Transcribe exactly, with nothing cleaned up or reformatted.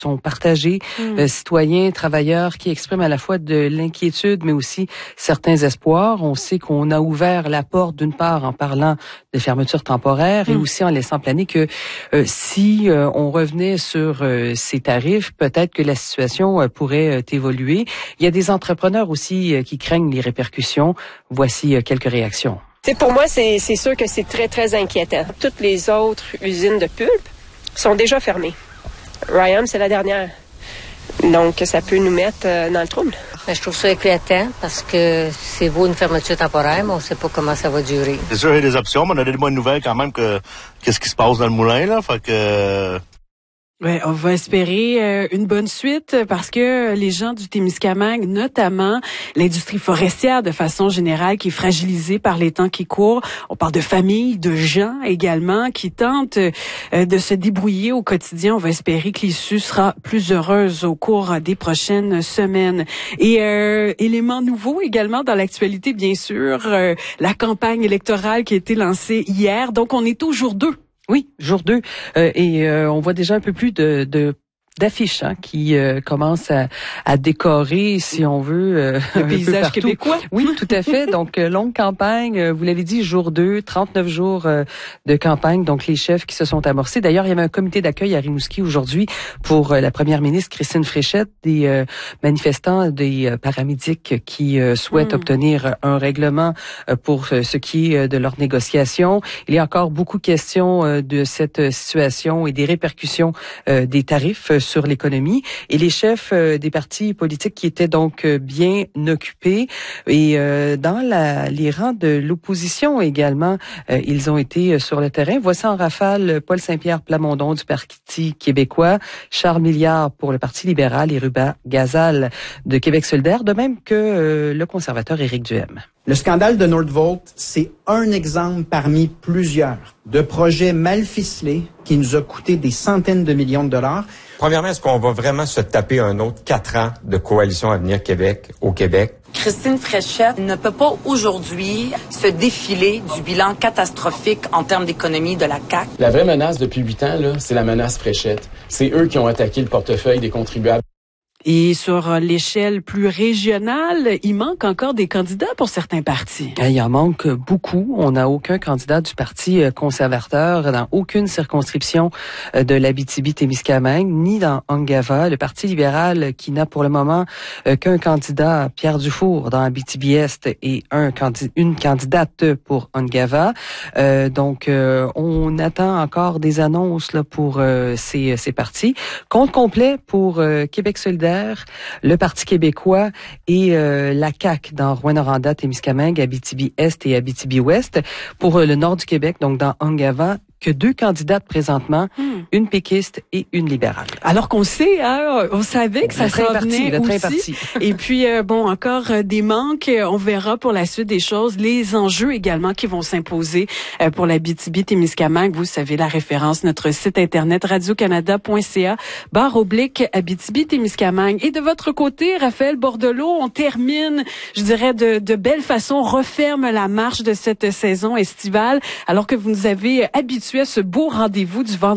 sont partagés, mmh. euh, citoyens, travailleurs qui expriment à la fois de l'inquiétude, mais aussi certains espoirs. On sait qu'on a ouvert la porte d'une part en parlant de fermeture temporaire mmh. et aussi en laissant planer que euh, si euh, on revenait sur euh, ces tarifs, peut-être que la situation euh, pourrait euh, évoluer. Il y a des entrepreneurs aussi euh, qui craignent les répercussions. Voici euh, quelques réactions. T'sais, pour moi, c'est, c'est sûr que c'est très, très inquiétant. Toutes les autres usines de pulpe sont déjà fermées. Rayam, c'est la dernière. Donc, ça peut nous mettre euh, dans le trouble. Ben, je trouve ça inquiétant parce que c'est beau une fermeture temporaire, mais on ne sait pas comment ça va durer. C'est sûr, il y a des options, mais on a des bonnes nouvelles quand même que qu'est-ce qui se passe dans le moulin, là. Fait que... Ouais, on va espérer euh, une bonne suite parce que les gens du Témiscamingue, notamment l'industrie forestière de façon générale, qui est fragilisée par les temps qui courent. On parle de familles, de gens également qui tentent euh, de se débrouiller au quotidien. On va espérer que l'issue sera plus heureuse au cours des prochaines semaines. Et euh, élément nouveau également dans l'actualité, bien sûr, euh, la campagne électorale qui a été lancée hier. Donc, on est au jour deux. Oui, jour deux. Euh, et euh, on voit déjà un peu plus de... de d'affiches hein, qui euh, commencent à, à décorer, si on veut, euh, le paysage québécois. Oui, tout à fait. Donc, euh, longue campagne, euh, vous l'avez dit, jour deux, trente-neuf jours euh, de campagne, donc les chefs qui se sont amorcés. D'ailleurs, il y avait un comité d'accueil à Rimouski aujourd'hui pour euh, la première ministre Christine Fréchette, des euh, manifestants, des euh, paramédics qui euh, souhaitent mmh. obtenir un règlement euh, pour euh, ce qui est de leurs négociations. Il y a encore beaucoup de questions euh, de cette situation et des répercussions euh, des tarifs euh, sur l'économie et les chefs euh, des partis politiques qui étaient donc euh, bien occupés et euh, dans la, les rangs de l'opposition également, euh, ils ont été euh, sur le terrain. Voici en rafale Paul Saint-Pierre Plamondon du Parti québécois, Charles Milliard pour le Parti libéral et Ruba Gazal de Québec solidaire, de même que euh, le conservateur Éric Duhem. Le scandale de Nordvolt, c'est un exemple parmi plusieurs de projets mal ficelés qui nous a coûté des centaines de millions de dollars. Premièrement, est-ce qu'on va vraiment se taper un autre quatre ans de coalition Avenir Québec au Québec? Christine Fréchette ne peut pas aujourd'hui se défiler du bilan catastrophique en termes d'économie de la C A Q. La vraie menace depuis huit ans, là, c'est la menace Fréchette. C'est eux qui ont attaqué le portefeuille des contribuables. Et sur l'échelle plus régionale, il manque encore des candidats pour certains partis. Il en manque beaucoup. On n'a aucun candidat du Parti conservateur dans aucune circonscription de l'Abitibi-Témiscamingue, ni dans Ungava. Le Parti libéral qui n'a pour le moment qu'un candidat, Pierre Dufour, dans Abitibi-Est et un candi- une candidate pour Ungava. Euh, donc, euh, on attend encore des annonces là, pour euh, ces, ces partis. Compte complet pour euh, Québec solidaire, le Parti québécois et euh, la C A Q dans Rouyn-Noranda, Témiscamingue, Abitibi-Est et Abitibi-Ouest. Pour euh, le nord du Québec, donc dans Ungava, que deux candidates présentement, hmm. une péquiste et une libérale. Alors qu'on sait, hein, on savait que ça s'en venait aussi. Parti. Et puis, euh, bon, encore euh, des manques. On verra pour la suite des choses. Les enjeux également qui vont s'imposer euh, pour l'Abitibi-Témiscamingue. Vous savez la référence, notre site internet radio-canada point c a barre oblique Abitibi-Témiscamingue. Et de votre côté, Raphaël Bordelot, on termine, je dirais, de, de belle façon, on referme la marche de cette saison estivale, alors que vous nous avez habitués à ce beau rendez-vous du vendredi.